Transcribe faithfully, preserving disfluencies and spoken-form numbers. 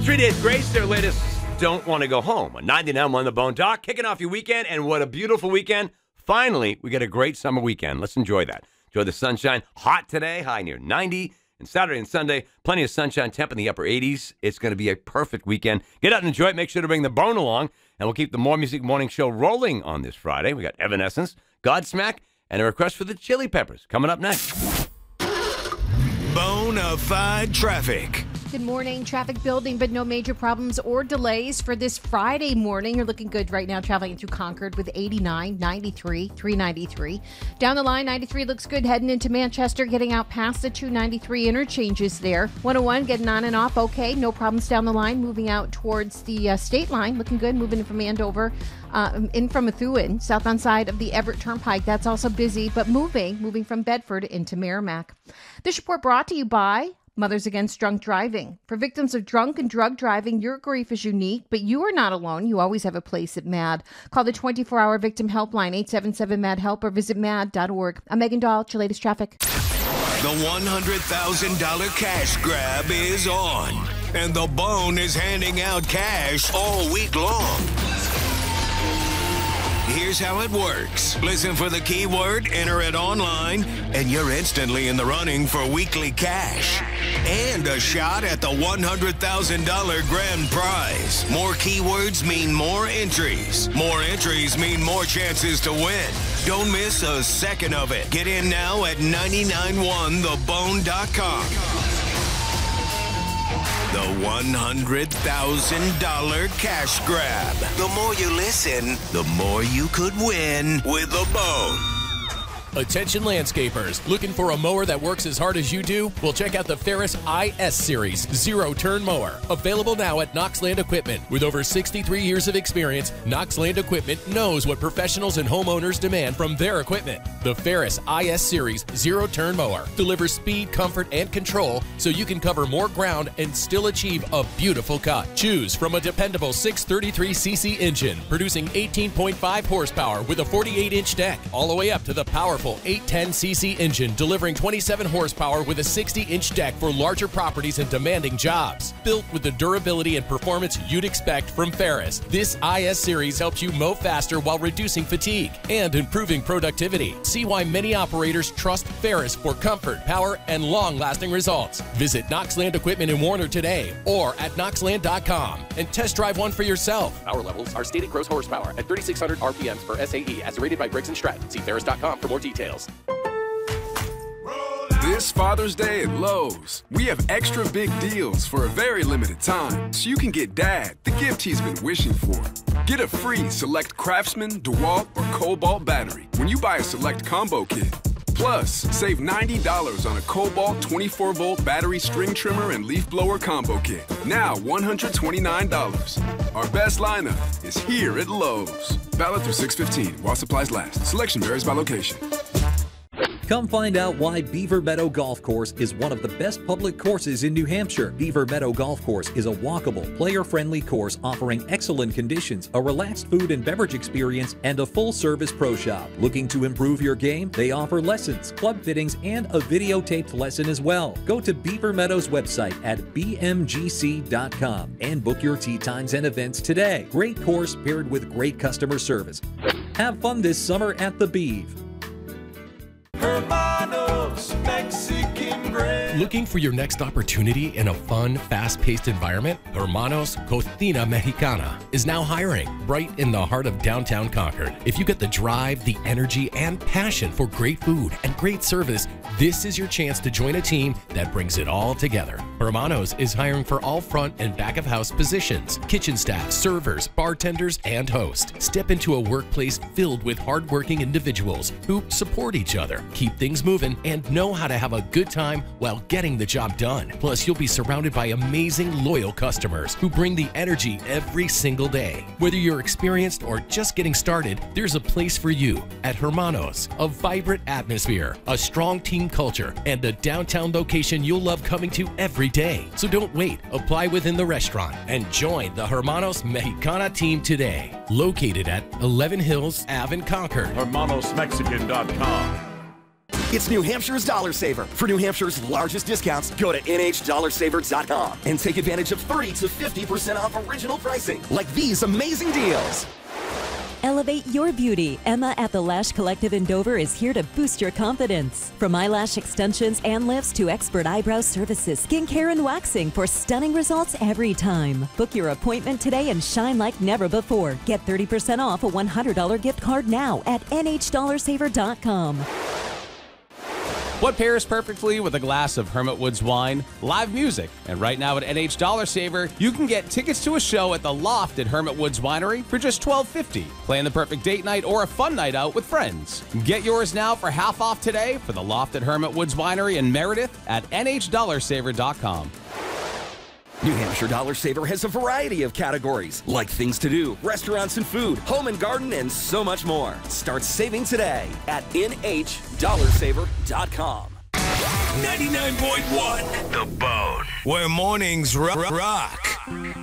Three Days Grace, their latest Don't Want to Go Home. A ninety-nine one The Bone Doc, kicking off your weekend, and what a beautiful weekend. Finally, we get a great summer weekend. Let's enjoy that. Enjoy the sunshine. Hot today, high near ninety. And Saturday and Sunday, plenty of sunshine, temp in the upper eighties. It's going to be a perfect weekend. Get out and enjoy it. Make sure to bring the bone along. And we'll keep the More Music Morning Show rolling on this Friday. We got Evanescence, Godsmack, and a request for the Chili Peppers coming up next. Bonafide traffic. Good morning. Traffic building, but no major problems or delays for this Friday morning. You're looking good right now, traveling through Concord with eighty-nine, ninety-three, three ninety-three. Down the line, ninety-three looks good heading into Manchester, getting out past the two ninety-three interchanges there. one oh one getting on and off okay. No problems down the line. Moving out towards the uh, state line. Looking good. Moving from Andover, uh, in from Methuen, southbound side of the Everett Turnpike. That's also busy, but moving, moving from Bedford into Merrimack. This report brought to you by Mothers Against Drunk Driving. For victims of drunk and drug driving, your grief is unique, but you are not alone. You always have a place at MAD. Call the twenty-four hour victim helpline, eight seven seven, M A D HELP, or visit mad dot org. I'm Megan Dahl, your latest traffic. The one hundred thousand dollars cash grab is on, and the Bone is handing out cash all week long. Here's how it works. Listen for the keyword, enter it online, and you're instantly in the running for weekly cash and a shot at the one hundred thousand dollars grand prize. More keywords mean more entries. More entries mean more chances to win. Don't miss a second of it. Get in now at nine nine one the bone dot com. The one hundred thousand dollars cash grab. The more you listen, the more you could win with the Bone. Attention landscapers, looking for a mower that works as hard as you do? Well, check out the Ferris I S Series zero-turn mower. Available now at Knox Land Equipment. With over sixty-three years of experience, Knox Land Equipment knows what professionals and homeowners demand from their equipment. The Ferris I S Series zero-turn mower delivers speed, comfort, and control so you can cover more ground and still achieve a beautiful cut. Choose from a dependable six thirty-three c c engine producing eighteen point five horsepower with a forty-eight inch deck, all the way up to the powerful eight ten c c engine delivering twenty-seven horsepower with a sixty inch deck for larger properties and demanding jobs. Built with the durability and performance you'd expect from Ferris, this I S Series helps you mow faster while reducing fatigue and improving productivity. See why many operators trust Ferris for comfort, power, and long-lasting results. Visit Knox Land Equipment in Warner today or at knox land dot com and test drive one for yourself. Power levels are stated gross horsepower at thirty-six hundred R P Ms per S A E as rated by Briggs and Stratton. See ferris dot com for more details. This Father's Day at Lowe's, we have extra big deals for a very limited time, so you can get Dad the gift he's been wishing for. Get a free Select Craftsman, DeWalt, or Cobalt battery when you buy a Select Combo Kit. Plus, save ninety dollars on a Cobalt twenty-four volt battery string trimmer and leaf blower combo kit. Now one hundred twenty-nine dollars. Our best lineup is here at Lowe's. Valid through six fifteen while supplies last. Selection varies by location. Come find out why Beaver Meadow Golf Course is one of the best public courses in New Hampshire. Beaver Meadow Golf Course is a walkable, player-friendly course offering excellent conditions, a relaxed food and beverage experience, and a full-service pro shop. Looking to improve your game? They offer lessons, club fittings, and a videotaped lesson as well. Go to Beaver Meadow's website at b m g c dot com and book your tee times and events today. Great course paired with great customer service. Have fun this summer at the Beeve. Hermanos Mexican Grill. Looking for your next opportunity in a fun, fast-paced environment? Hermanos Cocina Mexicana is now hiring right in the heart of downtown Concord. If you get the drive, the energy, and passion for great food and great service, this is your chance to join a team that brings it all together. Hermanos is hiring for all front and back of house positions, kitchen staff, servers, bartenders, and hosts. Step into a workplace filled with hardworking individuals who support each other, keep things moving, and know how to have a good time while getting the job done. Plus, you'll be surrounded by amazing, loyal customers who bring the energy every single day. Whether you're experienced or just getting started, there's a place for you at Hermanos. A vibrant atmosphere, a strong team culture, and a downtown location you'll love coming to every day. So don't wait. Apply within the restaurant and join the Hermanos Mexicana team today. Located at eleven Hills Avenue in Concord. hermanos mexican dot com. It's New Hampshire's Dollar Saver. For New Hampshire's largest discounts, go to N H dollar saver dot com and take advantage of thirty to fifty percent off original pricing, like these amazing deals. Elevate your beauty. Emma at the Lash Collective in Dover is here to boost your confidence. From eyelash extensions and lifts to expert eyebrow services, skincare, and waxing for stunning results every time. Book your appointment today and shine like never before. Get thirty percent off a one hundred dollars gift card now at N H dollar saver dot com. What pairs perfectly with a glass of Hermit Woods wine? Live music. And right now at N H Dollar Saver, you can get tickets to a show at the Loft at Hermit Woods Winery for just twelve fifty. Plan the perfect date night or a fun night out with friends. Get yours now for half off today for the Loft at Hermit Woods Winery in Meredith at N H dollar saver dot com. New Hampshire Dollar Saver has a variety of categories, like things to do, restaurants and food, home and garden, and so much more. Start saving today at N H dollar saver dot com. ninety-nine point one The Bone, where mornings ro- rock.